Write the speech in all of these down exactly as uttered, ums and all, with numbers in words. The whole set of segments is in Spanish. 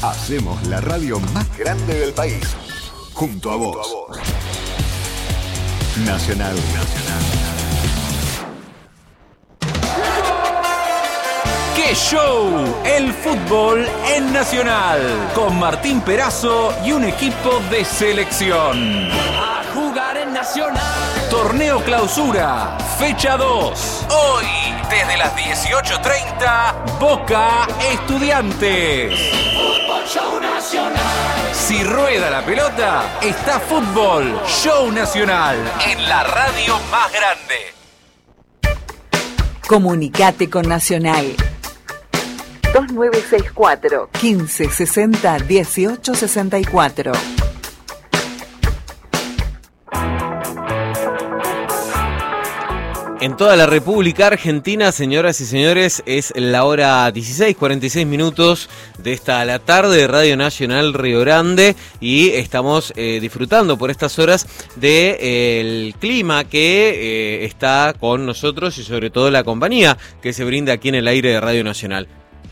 Hacemos la radio más grande del país. Junto a vos. Junto a vos. Nacional, Nacional. ¡Qué show! El fútbol en Nacional. Con Martín Perazo y un equipo de selección. A jugar en Nacional. Torneo Clausura, fecha dos. Hoy, desde las dieciocho treinta, Boca Estudiantes. Fútbol Show Nacional. Si rueda la pelota, está Fútbol Show Nacional en la radio más grande. Comunicate con Nacional. dos nueve seis cuatro, quince sesenta, dieciocho sesenta y cuatro. En toda la República Argentina, señoras y señores, es la hora dieciséis, cuarenta y seis minutos de esta la tarde de Radio Nacional Río Grande y estamos eh, disfrutando por estas horas del de, eh, clima que eh, está con nosotros y sobre todo la compañía que se brinda aquí en el aire de Radio Nacional.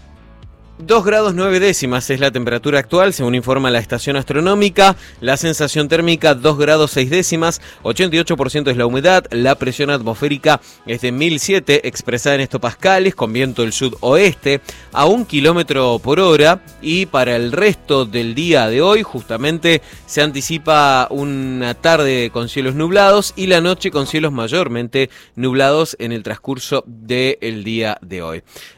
dos grados nueve décimas es la temperatura actual, según informa la estación astronómica. La sensación térmica dos grados seis décimas, ochenta y ocho por ciento es la humedad. La presión atmosférica es de mil siete, expresada en hectopascales, con viento del sudoeste a un kilómetro por hora. Y para el resto del día de hoy, justamente, se anticipa una tarde con cielos nublados y la noche con cielos mayormente nublados en el transcurso del día de hoy.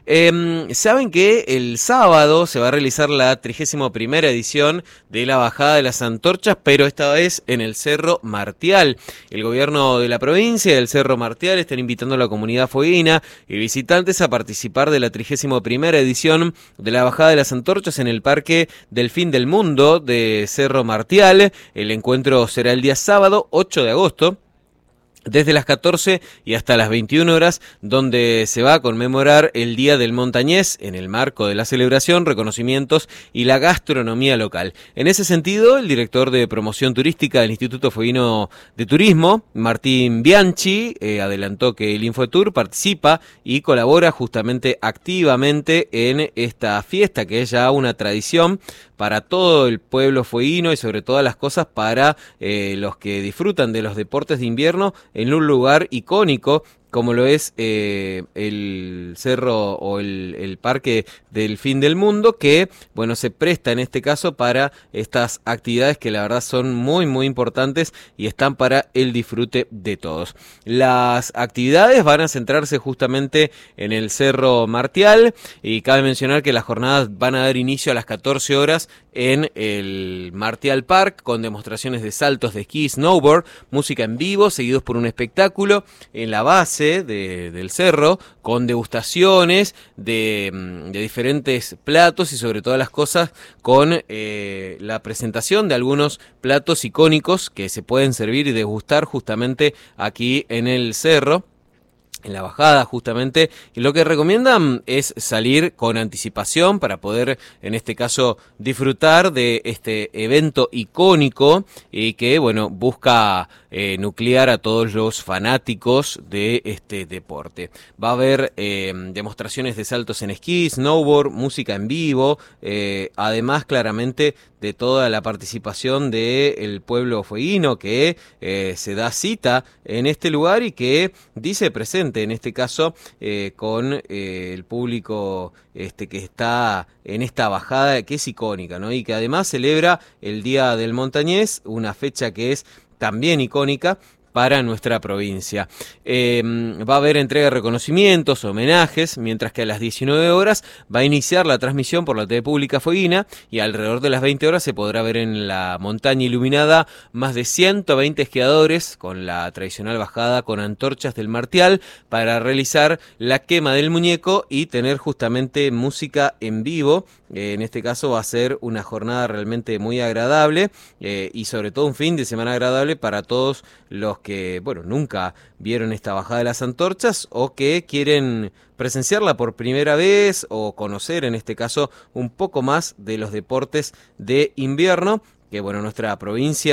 Eh, Saben que el sábado se va a realizar la trigésima primera edición de la Bajada de las Antorchas, pero esta vez en el Cerro Martial. El gobierno de la provincia del Cerro Martial están invitando a la comunidad fueguina y visitantes a participar de la trigésima primera edición de la Bajada de las Antorchas en el Parque del Fin del Mundo de Cerro Martial. El encuentro será el día sábado, ocho de agosto. Desde las catorce y hasta las veintiuna horas, donde se va a conmemorar el Día del Montañés en el marco de la celebración, reconocimientos y la gastronomía local. En ese sentido, el director de promoción turística del Instituto Fueguino de Turismo, Martín Bianchi, eh, adelantó que el Infotour participa y colabora justamente activamente en esta fiesta, que es ya una tradición para todo el pueblo fueguino y sobre todas las cosas para eh, los que disfrutan de los deportes de invierno en un lugar icónico como lo es eh, el cerro o el, el Parque del Fin del Mundo, que bueno se presta en este caso para estas actividades que la verdad son muy muy importantes y están para el disfrute de todos. Las actividades van a centrarse justamente en el Cerro Martial y cabe mencionar que las jornadas van a dar inicio a las catorce horas en el Martial Park con demostraciones de saltos de esquí y snowboard, música en vivo, seguidos por un espectáculo en la base De, del cerro, con degustaciones de, de diferentes platos y sobre todas las cosas con eh, la presentación de algunos platos icónicos que se pueden servir y degustar justamente aquí en el cerro, en la bajada justamente, y lo que recomiendan es salir con anticipación para poder, en este caso, disfrutar de este evento icónico y que, bueno, busca eh, nuclear a todos los fanáticos de este deporte. Va a haber eh, demostraciones de saltos en esquí, snowboard, música en vivo, eh, además claramente de toda la participación del pueblo fueguino que eh, se da cita en este lugar y que dice presente en este caso eh, con eh, el público este que está en esta bajada que es icónica, ¿no? Y que además celebra el Día del Montañés, una fecha que es también icónica para nuestra provincia. Eh, va a haber entrega de reconocimientos, homenajes, mientras que a las diecinueve horas va a iniciar la transmisión por la T V Pública Fueguina y alrededor de las veinte horas se podrá ver en la montaña iluminada más de ciento veinte esquiadores con la tradicional bajada con antorchas del Martial para realizar la quema del muñeco y tener justamente música en vivo. Eh, en este caso va a ser una jornada realmente muy agradable eh, y sobre todo un fin de semana agradable para todos los que, bueno, nunca vieron esta bajada de las antorchas o que quieren presenciarla por primera vez o conocer, en este caso, un poco más de los deportes de invierno, que, bueno, nuestra provincia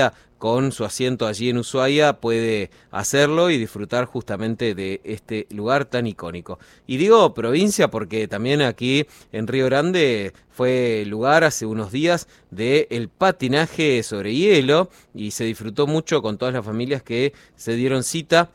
con su asiento allí en Ushuaia puede hacerlo y disfrutar justamente de este lugar tan icónico. Y digo provincia porque también aquí en Río Grande fue lugar hace unos días del patinaje sobre hielo y se disfrutó mucho con todas las familias que se dieron cita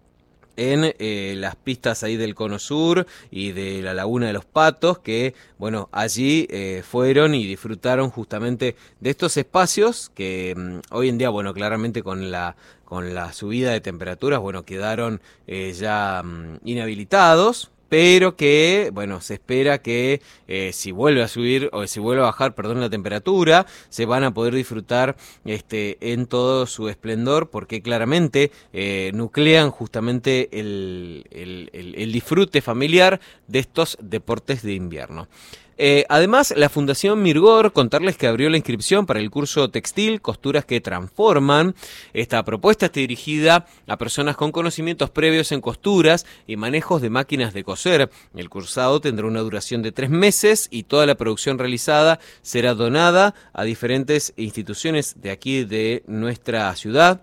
en eh, las pistas ahí del Cono Sur y de la Laguna de los Patos, que bueno, allí eh, fueron y disfrutaron justamente de estos espacios que mm, hoy en día, bueno, claramente con la con la subida de temperaturas, bueno, quedaron eh, ya mm, inhabilitados, pero que, bueno, se espera que eh, si vuelve a subir, o si vuelve a bajar, perdón, la temperatura, se van a poder disfrutar este en todo su esplendor, porque claramente eh, nuclean justamente el, el, el, el disfrute familiar de estos deportes de invierno. Eh, además, la Fundación Mirgor, contarles que abrió la inscripción para el curso textil, costuras que transforman. Esta propuesta está dirigida a personas con conocimientos previos en costuras y manejos de máquinas de coser. El cursado tendrá una duración de tres meses y toda la producción realizada será donada a diferentes instituciones de aquí de nuestra ciudad.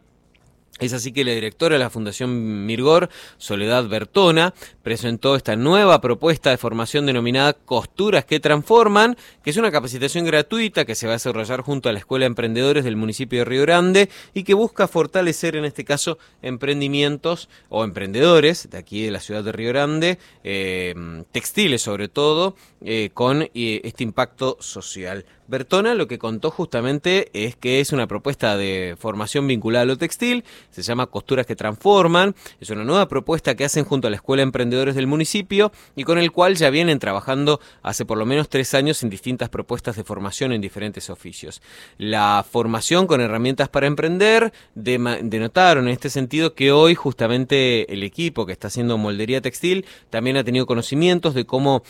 Es así que la directora de la Fundación Mirgor, Soledad Bertona, presentó esta nueva propuesta de formación denominada Costuras que Transforman, que es una capacitación gratuita que se va a desarrollar junto a la Escuela de Emprendedores del municipio de Río Grande y que busca fortalecer, en este caso, emprendimientos o emprendedores de aquí de la ciudad de Río Grande, eh, textiles sobre todo, eh, con eh, este impacto social. Bertona lo que contó justamente es que es una propuesta de formación vinculada a lo textil, se llama Costuras que Transforman, es una nueva propuesta que hacen junto a la Escuela de Emprendedores del municipio y con el cual ya vienen trabajando hace por lo menos tres años en distintas propuestas de formación en diferentes oficios. La formación con herramientas para emprender denotaron en este sentido que hoy justamente el equipo que está haciendo moldería textil también ha tenido conocimientos de cómo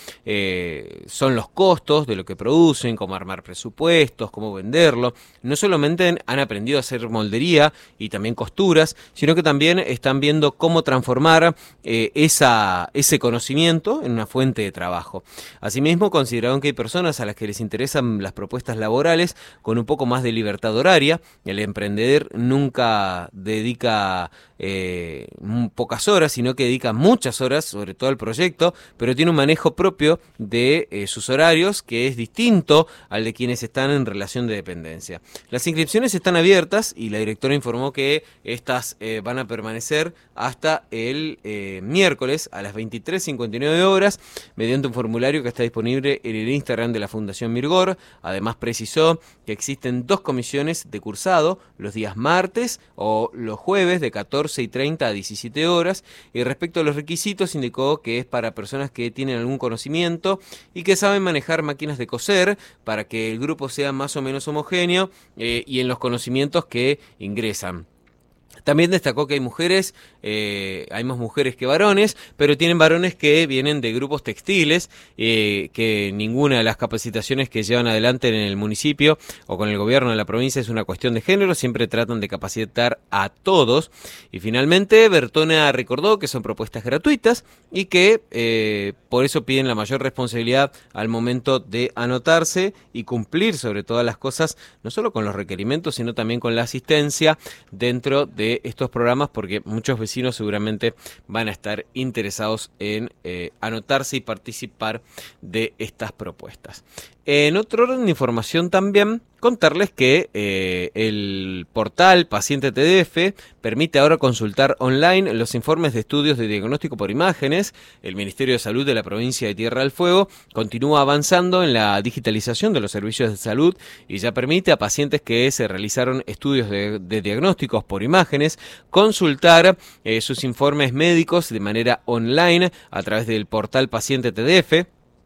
eh, son los costos de lo que producen, cómo armar presupuestos, cómo venderlo. No solamente han aprendido a hacer moldería y también costuras, sino que también están viendo cómo transformar eh, esa, ese conocimiento en una fuente de trabajo. Asimismo, consideraron que hay personas a las que les interesan las propuestas laborales con un poco más de libertad horaria. El emprendedor nunca dedica eh, pocas horas, sino que dedica muchas horas, sobre todo al proyecto, pero tiene un manejo propio de eh, sus horarios que es distinto al de quienes están en relación de dependencia. Las inscripciones están abiertas y la directora informó que estas eh, van a permanecer hasta el eh, miércoles a las veintitrés cincuenta y nueve horas mediante un formulario que está disponible en el Instagram de la Fundación Mirgor. Además precisó que existen dos comisiones de cursado los días martes o los jueves de catorce y treinta a diecisiete horas, y respecto a los requisitos indicó que es para personas que tienen algún conocimiento y que saben manejar máquinas de coser para que el grupo sea más o menos homogéneo eh, y en los conocimientos que ingresan. También destacó que hay mujeres, eh, hay más mujeres que varones, pero tienen varones que vienen de grupos textiles, eh, que ninguna de las capacitaciones que llevan adelante en el municipio o con el gobierno de la provincia es una cuestión de género, siempre tratan de capacitar a todos. Y finalmente Bertona recordó que son propuestas gratuitas y que eh, por eso piden la mayor responsabilidad al momento de anotarse y cumplir sobre todas las cosas, no solo con los requerimientos, sino también con la asistencia dentro de estos programas, porque muchos vecinos seguramente van a estar interesados en eh, anotarse y participar de estas propuestas. En otro orden de información también, contarles que eh, el portal Paciente T D F permite ahora consultar online los informes de estudios de diagnóstico por imágenes. El Ministerio de Salud de la provincia de Tierra del Fuego continúa avanzando en la digitalización de los servicios de salud y ya permite a pacientes que se realizaron estudios de, de diagnósticos por imágenes consultar eh, sus informes médicos de manera online a través del portal Paciente T D F.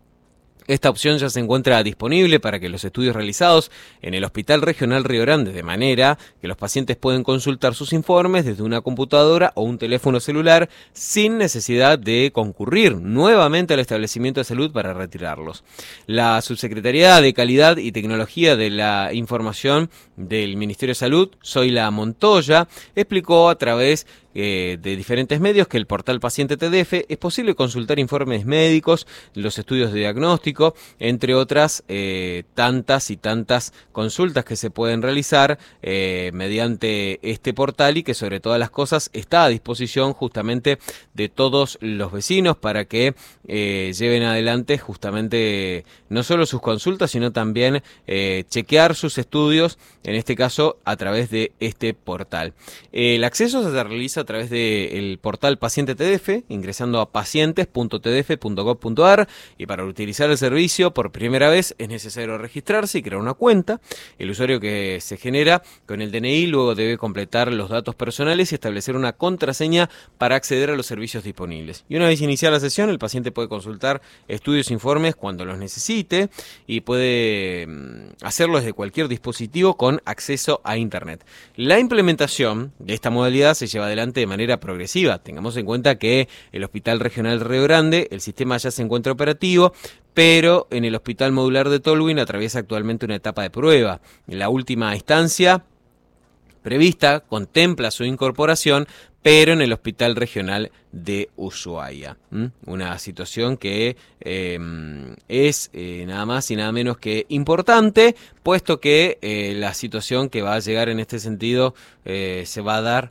Esta opción ya se encuentra disponible para que los estudios realizados en el Hospital Regional Río Grande, de manera que los pacientes pueden consultar sus informes desde una computadora o un teléfono celular sin necesidad de concurrir nuevamente al establecimiento de salud para retirarlos. La Subsecretaría de Calidad y Tecnología de la Información del Ministerio de Salud, Zoila Montoya, explicó a través eh, de diferentes medios que el portal Paciente T D F es posible consultar informes médicos, los estudios de diagnóstico, entre otras eh, tantas y tantas consultas que se pueden realizar eh, mediante este portal y que sobre todas las cosas está a disposición justamente de todos los vecinos para que eh, lleven adelante justamente no solo sus consultas, sino también eh, chequear sus estudios, en este caso a través de este portal. El acceso se realiza a través del portal Paciente T D F, ingresando a pacientes punto t d f punto gov punto a r, y para utilizar el servicio por primera vez es necesario registrarse y crear una cuenta. El usuario que se genera con el D N I luego debe completar los datos personales y establecer una contraseña para acceder a los servicios disponibles. Y una vez iniciada la sesión, el paciente puede consultar estudios e informes cuando los necesite y puede hacerlo desde cualquier dispositivo con acceso a Internet. La implementación de esta modalidad se lleva adelante de manera progresiva. Tengamos en cuenta que el Hospital Regional Río Grande, el sistema ya se encuentra operativo, pero en el Hospital Modular de Tolwyn atraviesa actualmente una etapa de prueba. En la última instancia prevista contempla su incorporación, pero en el Hospital Regional de Ushuaia. ¿Mm? Una situación que eh, es eh, nada más y nada menos que importante, puesto que eh, la situación que va a llegar en este sentido eh, se va a dar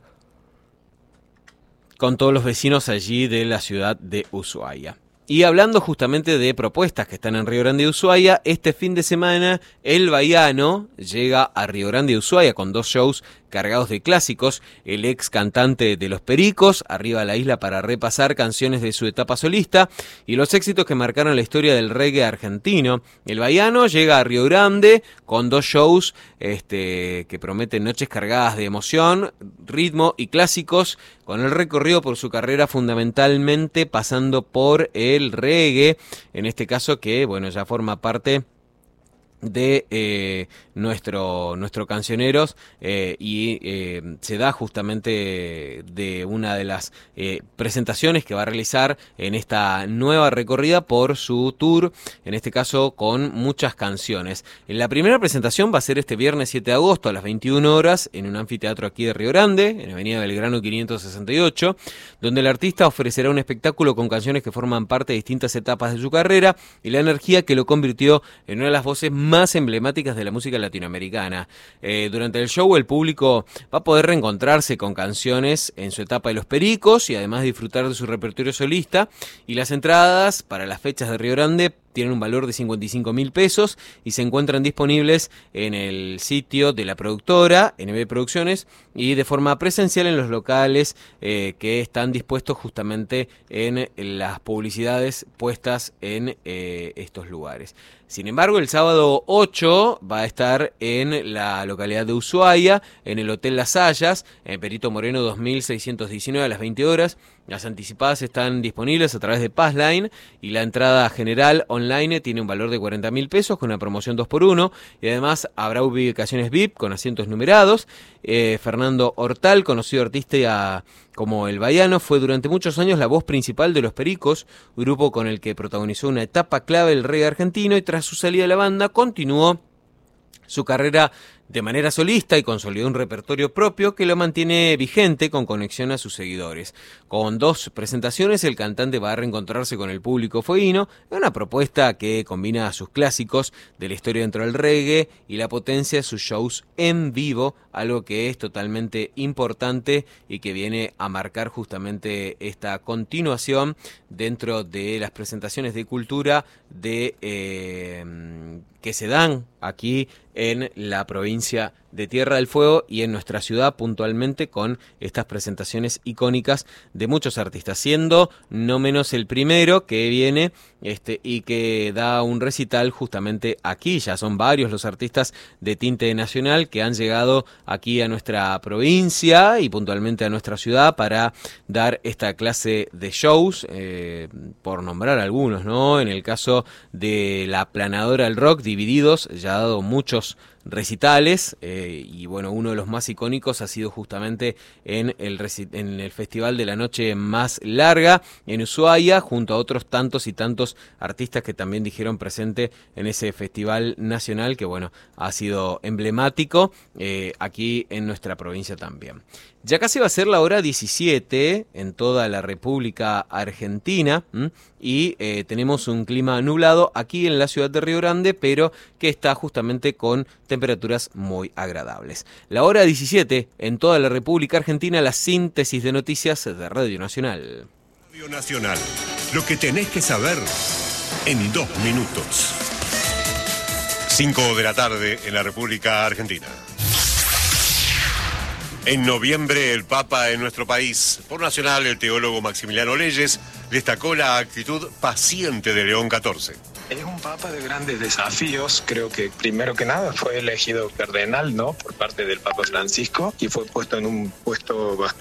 con todos los vecinos allí de la ciudad de Ushuaia. Y hablando justamente de propuestas que están en Río Grande de Ushuaia, este fin de semana El Baiano llega a Río Grande de Ushuaia con dos shows cargados de clásicos. El ex cantante de Los Pericos arriba a la isla para repasar canciones de su etapa solista y los éxitos que marcaron la historia del reggae argentino. El Baiano llega a Río Grande con dos shows este, que prometen noches cargadas de emoción, ritmo y clásicos, con el recorrido por su carrera fundamentalmente pasando por el reggae, en este caso que bueno ya forma parte de eh, nuestro nuestro cancioneros eh, y eh, se da justamente de una de las eh, presentaciones que va a realizar en esta nueva recorrida por su tour, en este caso con muchas canciones. En la primera presentación va a ser este viernes siete de agosto a las veintiuna horas en un anfiteatro aquí de Río Grande, en Avenida Belgrano quinientos sesenta y ocho, donde el artista ofrecerá un espectáculo con canciones que forman parte de distintas etapas de su carrera y la energía que lo convirtió en una de las voces más emblemáticas de la música latinoamericana. Eh, durante el show el público va a poder reencontrarse con canciones en su etapa de Los Pericos y además disfrutar de su repertorio solista, y las entradas para las fechas de Río Grande tienen un valor de cincuenta y cinco mil pesos y se encuentran disponibles en el sitio de la productora, N B Producciones, y de forma presencial en los locales eh, que están dispuestos justamente en las publicidades puestas en eh, estos lugares. Sin embargo, el sábado ocho va a estar en la localidad de Ushuaia, en el Hotel Las Hayas, en Perito Moreno dos mil seiscientos diecinueve a las veinte horas. Las anticipadas están disponibles a través de Passline y la entrada general online tiene un valor de cuarenta mil pesos con una promoción dos por uno, y además habrá ubicaciones V I P con asientos numerados. Eh, Fernando Hortal, conocido artista como El Baiano, fue durante muchos años la voz principal de Los Pericos, grupo con el que protagonizó una etapa clave del reggae argentino, y tras su salida de la banda continuó su carrera de manera solista y consolidó un repertorio propio que lo mantiene vigente con conexión a sus seguidores. Con dos presentaciones, el cantante va a reencontrarse con el público fueguino, una propuesta que combina sus clásicos de la historia dentro del reggae y la potencia de sus shows en vivo, algo que es totalmente importante y que viene a marcar justamente esta continuación dentro de las presentaciones de cultura de eh, que se dan aquí en la provincia de Tierra del Fuego y en nuestra ciudad puntualmente, con estas presentaciones icónicas de muchos artistas, siendo no menos el primero que viene este y que da un recital justamente aquí. Ya son varios los artistas de tinte nacional que han llegado aquí a nuestra provincia y puntualmente a nuestra ciudad para dar esta clase de shows, eh, por nombrar algunos, ¿no? En el caso de la Planadora del Rock, Divididos, ya ha dado muchos recitales, eh, y bueno, uno de los más icónicos ha sido justamente en el, reci- en el Festival de la Noche Más Larga, en Ushuaia, junto a otros tantos y tantos artistas que también dijeron presente en ese festival nacional, que bueno, ha sido emblemático eh, aquí en nuestra provincia también. Ya casi va a ser la hora diecisiete en toda la República Argentina, ¿m? y eh, tenemos un clima nublado aquí en la ciudad de Río Grande, pero que está justamente con temperaturas muy agradables. La hora diecisiete en toda la República Argentina, la síntesis de noticias de Radio Nacional. Radio Nacional, lo que tenés que saber en dos minutos. cinco de la tarde en la República Argentina. En noviembre, el Papa en nuestro país. Por Nacional, el teólogo Maximiliano Leyes destacó la actitud paciente de León catorce. Es un papa de grandes desafíos. Creo que primero que nada fue elegido cardenal, ¿no?, por parte del Papa Francisco, y fue puesto en un puesto bastante